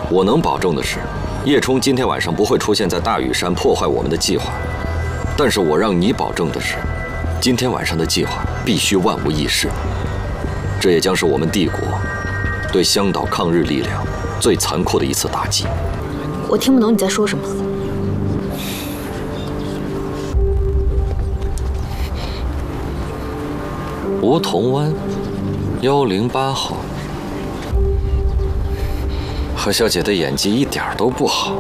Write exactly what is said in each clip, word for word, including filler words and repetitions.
我能保证的是，叶冲今天晚上不会出现在大屿山破坏我们的计划。但是我让你保证的是，今天晚上的计划必须万无一失。这也将是我们帝国对香岛抗日力量最残酷的一次打击。 我听不懂你在说什么。 梧桐湾幺零八号，何小姐的演技一点都不好。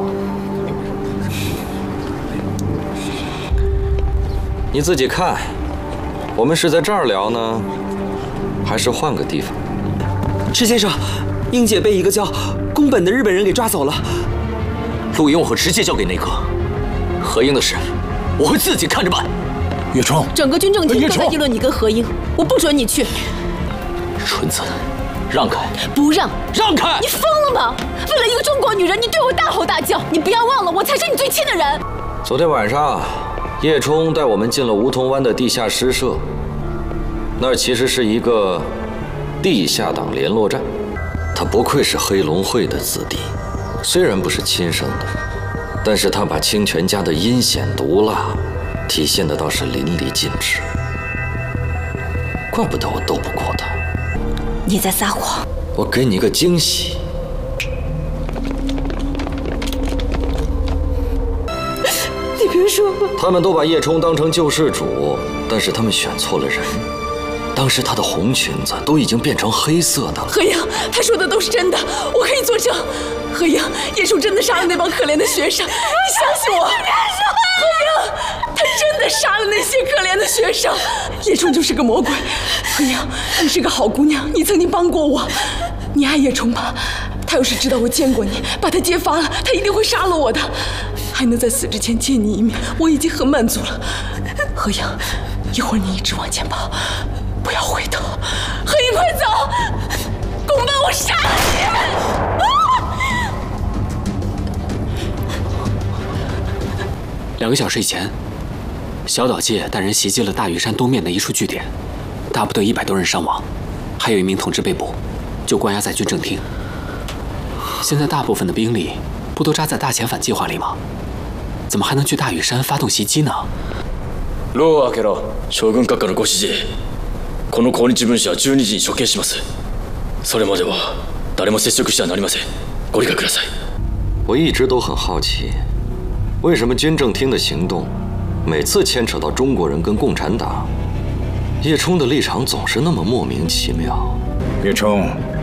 你自己看，我们是在这儿聊呢，还是换个地方？ 池先生，英姐被一个叫宫本的日本人给抓走了。 陆勇和直接交给内阁，何英的事我会自己看着办。 叶冲， 整个军政厅都在议论你跟何英，我不准你去。 纯子，让开！ 不让！ 让开！ 你疯了吗？为了一个中国女人，你对我大吼大叫！你不要忘了，我才是你最亲的人。 昨天晚上，叶冲带我们进了梧桐湾的地下诗社，那儿其实是一个地下党联络站。他不愧是黑龙会的子弟，虽然不是亲生的，但是他把清泉家的阴险毒辣体现的倒是淋漓尽致。怪不得我斗不过他。 你在撒谎！ 我给你个惊喜。 你别说吧。 他们都把叶冲当成救世主，但是他们选错了人。当时他的红裙子都已经变成黑色的了。 何英，他说的都是真的，我可以作证。何英，叶冲真的杀了那帮可怜的学生，你相信我。何英，他真的杀了那些可怜的学生。叶冲就是个魔鬼。何英，你是个好姑娘，你曾经帮过我。你爱叶冲吗？他要是知道我见过你，把他揭发了，他一定会杀了我的。还能在死之前见你一面，我已经很满足了。何英，一会儿你一直往前跑，不要回头。何英，快走！宫本，我杀了你！啊！ 两个小时以前，小岛介带人袭击了大屿山东面的一处据点，大部队一百多人伤亡，还有一名同志被捕，就关押在军政厅。现在大部分的兵力不都扎在大遣返计划里吗？怎么还能去大屿山发动袭击呢？ 牢を開けろ。将軍閣下のご指示。この抗日分子はじゅうにじに処刑します。それまでは誰も接触してはなりません。ご理解ください。 我一直都很好奇，为什么军政厅的行动每次牵扯到中国人跟共产党，叶冲的立场总是那么莫名其妙。 叶冲，